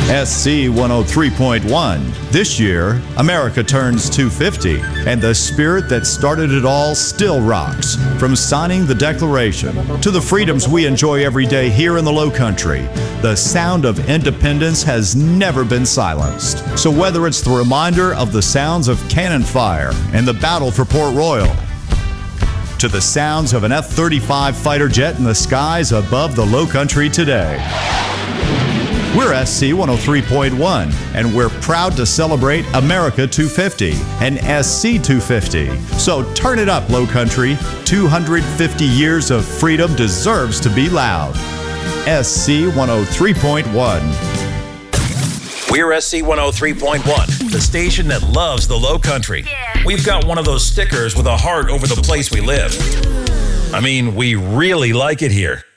SC 103.1. This year, America turns 250, and the spirit that started it all still rocks. From signing the Declaration to the freedoms we enjoy every day here in the Low Country, the sound of independence has never been silenced. So whether it's the reminder of the sounds of cannon fire and the battle for Port Royal, to the sounds of an F-35 fighter jet in the skies above the Low Country today, we're SC 103.1, and we're proud to celebrate America 250 and SC 250. So turn it up, Low Country. 250 years of freedom deserves to be loud. SC 103.1. We're SC 103.1, the station that loves the Low Country. Yeah. We've got one of those stickers with a heart over the place we live. I mean, we really like it here.